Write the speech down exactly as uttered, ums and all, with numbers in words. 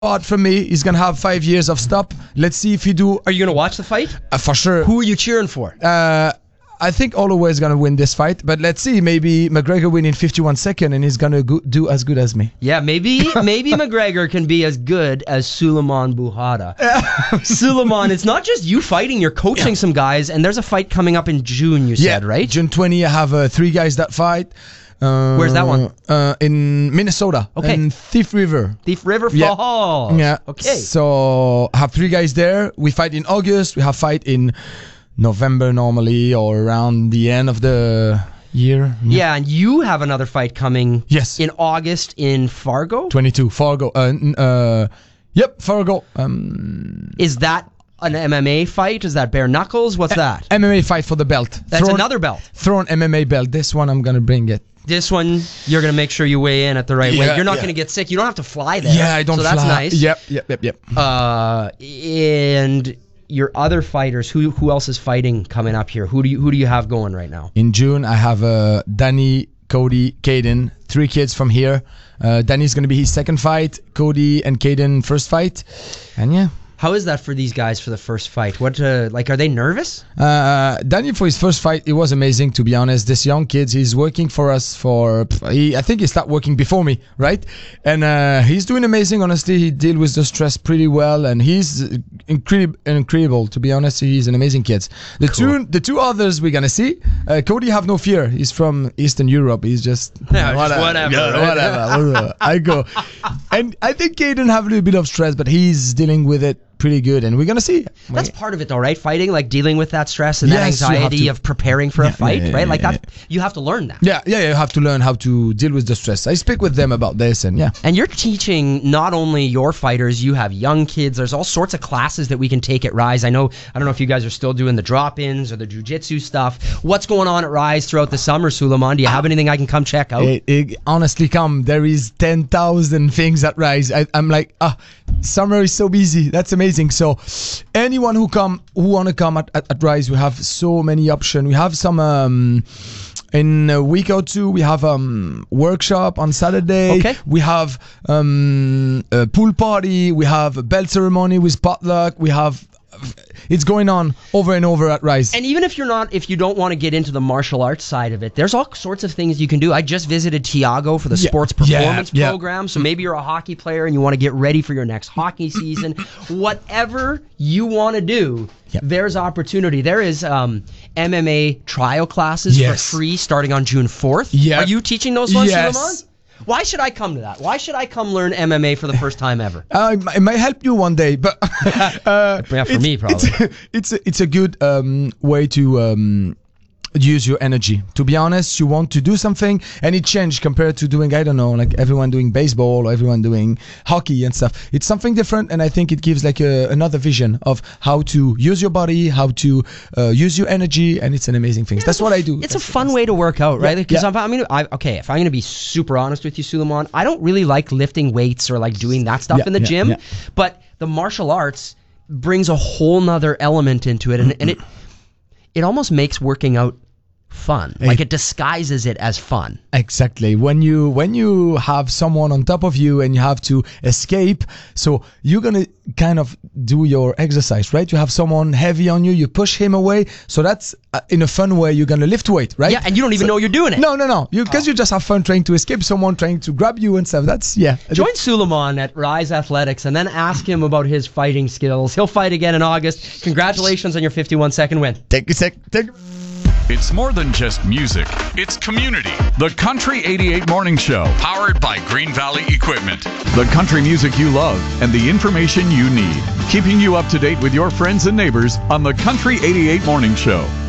Hard from me. He's gonna have five years of stop. Let's see if he do. Are you going to watch the fight? Uh, for sure. Who are you cheering for? Uh, I think Holloway is gonna win this fight, but let's see. Maybe McGregor win in fifty-one seconds, and he's gonna go- do as good as me. Yeah, maybe maybe McGregor can be as good as Suleiman Buhada. Suleiman, it's not just you fighting; you're coaching yeah. some guys, and there's a fight coming up in June. You yeah, said right? June twentieth. I have uh, three guys that fight. Uh, Where's that one? Uh, in Minnesota. Okay. In Thief River. Thief River yeah. Falls. Yeah. Okay. So I have three guys there. We fight in August. We have fight in November normally, or around the end of the year. Yeah, yeah and you have another fight coming. Yes. In August in Fargo. twenty-two Fargo. Uh, uh, yep, Fargo. Um, Is that an M M A fight? Is that bare knuckles? What's a- that? M M A fight for the belt. That's Thrown, another belt. Thrown M M A belt. This one I'm gonna bring it. This one, you're going to make sure you weigh in at the right yeah, weight. You're not yeah. going to get sick. You don't have to fly there. Yeah, I don't so fly. that's nice. Yep, yep, yep, yep. Uh, and your other fighters, who who else is fighting coming up here? Who do you who do you have going right now? In June, I have uh, Danny, Cody, Caden, three kids from here. Uh, Danny's going to be his second fight. Cody and Caden first fight. And yeah. How is that for these guys for the first fight? What uh, like are they nervous? Uh, Danny for his first fight, it was amazing to be honest. This young kid, he's working for us for. He, I think he started working before me, right? And uh, he's doing amazing. Honestly, he deals with the stress pretty well, and he's incredible. Incredible to be honest. He's an amazing kid. The Cool. two, the two others we're gonna see. Uh, Cody, have no fear. He's from Eastern Europe. He's just Yeah, just whatever, Yeah, right? whatever. I go, and I think Caden have a little bit of stress, but he's dealing with it pretty good, and we're gonna see. That's part of it though, right? Fighting, like dealing with that stress and that Yes, you have anxiety to. of preparing for Yeah, a fight, yeah, yeah, right? Like yeah, that, you have to learn that. Yeah, yeah, you have to learn how to deal with the stress. I speak with them about this, and yeah. And you're teaching not only your fighters, you have young kids. There's all sorts of classes that we can take at Rise. I know, I don't know if you guys are still doing the drop-ins or the jiu-jitsu stuff. What's going on at Rise throughout the summer, Suleiman? Do you have anything I can come check out? It, it, honestly, come. There is ten thousand things at Rise. I, I'm like, ah, summer is so busy. That's amazing. So, anyone who come, who want to come at, at, at Rise, we have so many options. We have some. Um, In a week or two, we have um workshop on Saturday. Okay. We have um a pool party. We have a belt ceremony with potluck. We have. It's going on over and over at Rise. And even if you're not, if you don't want to get into the martial arts side of it, there's all sorts of things you can do. I just visited Tiago for the Yeah, sports yeah, performance yeah. program. So maybe you're a hockey player and you want to get ready for your next hockey season. Whatever you want to do, Yep. there's opportunity. There is um, M M A trial classes Yes. for free starting on June fourth. Yeah. Are you teaching those ones, Yes. Suleiman? Why should I come to that? Why should I come learn M M A for the first time ever? Uh, it mi- it might help you one day, but uh, Yeah, for it's, me, probably. It's, it's, a, it's a good um, way to um, use your energy. To be honest, you want to do something, and it changed compared to doing, I don't know, like everyone doing baseball or everyone doing hockey and stuff. It's something different, and I think it gives like a, another vision of how to use your body, how to uh, use your energy, and it's an amazing thing. That's what I do. It's That's a fun way to work out, right? Yeah, Because yeah. I mean, I, okay, if I'm going to be super honest with you, Suleiman, I don't really like lifting weights or like doing that stuff Yeah, in the yeah, gym. yeah. But the martial arts brings a whole nother element into it, and, and it it almost makes working out fun. Like it disguises it as fun. Exactly. When you when you have someone on top of you and you have to escape, so you're gonna kind of do your exercise, right? You have someone heavy on you, you push him away. So that's uh, in a fun way. You're gonna lift weight, right? Yeah, and you don't even So- know you're doing it. No, no, no. You because you just have fun trying to escape someone trying to grab you and stuff. That's yeah. Join Suleiman at Rise Athletics and then ask him about his fighting skills. He'll fight again in August. Congratulations on your fifty-one second win. Take a sec. Take. It's more than just music. It's community. The Country eighty-eight Morning Show, powered by Green Valley Equipment. The country music you love and the information you need. Keeping you up to date with your friends and neighbors on the Country eighty-eight Morning Show.